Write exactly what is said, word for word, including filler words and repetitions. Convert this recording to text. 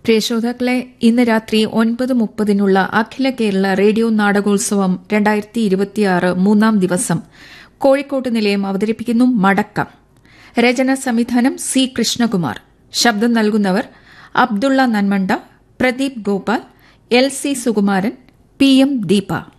പ്രിയ ശ്രോതാക്കളെ, ഇന്ന് രാത്രി ഒൻപത് മുപ്പതിനുള്ള അഖില കേരള റേഡിയോ നാടകോത്സവം രണ്ടായിരത്തി ഇരുപത്തിയാറ് മൂന്നാം ദിവസം കോഴിക്കോട്ട് നിലയം അവതരിപ്പിക്കുന്നു മടക്കം. രചന സംവിധാനം സി കൃഷ്ണകുമാർ. ശബ്ദം നൽകുന്നവർ Abdulla Nanmanda, Pradeep Gopal, L C Sukumaran, P M Deepa.